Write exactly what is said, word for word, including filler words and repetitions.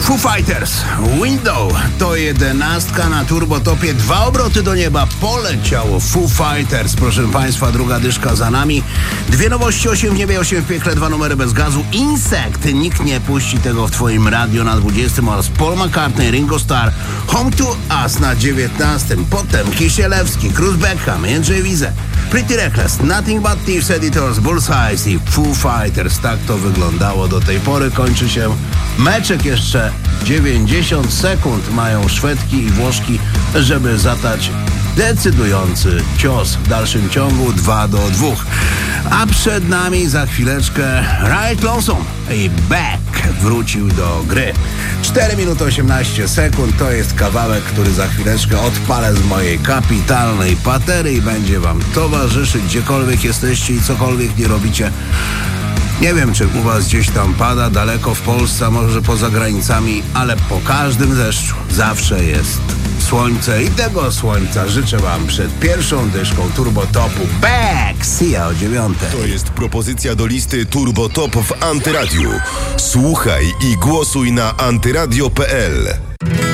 Foo Fighters, Window, to jedenastka na turbotopie, dwa obroty do nieba, poleciało Foo Fighters, proszę Państwa, druga dyszka za nami, dwie nowości, osiem w niebie, osiem w piekle, dwa numery bez gazu, Insect, nikt nie puści tego w Twoim radio na dwudziestym oraz Paul McCartney, Ringo Starr, Home to Us na dziewiętnastym, potem Kisielewski, Cruz Beckham, Jędrzej Wize, Pretty Reckless, Nothing But Thieves, Editors, Bullseyes i Foo Fighters. Tak to wyglądało do tej pory. Kończy się meczek, jeszcze dziewięćdziesiąt sekund mają Szwedki i Włoszki, żeby zadać decydujący cios. W dalszym ciągu dwa do dwóch. A przed nami za chwileczkę Riot Lonesome i Back wrócił do gry. cztery minuty osiemnaście sekund to jest kawałek, który za chwileczkę odpalę z mojej kapitalnej patery i będzie wam towarzyszyć, gdziekolwiek jesteście i cokolwiek nie robicie. Nie wiem, czy u was gdzieś tam pada, daleko w Polsce, a może poza granicami, ale po każdym deszczu zawsze jest słońce i tego słońca życzę wam przed pierwszą dyszką turbotopu. Back! See ya o dziewiątej. To jest propozycja do listy Turbo Top w Antyradiu. Słuchaj i głosuj na antyradio kropka pe el.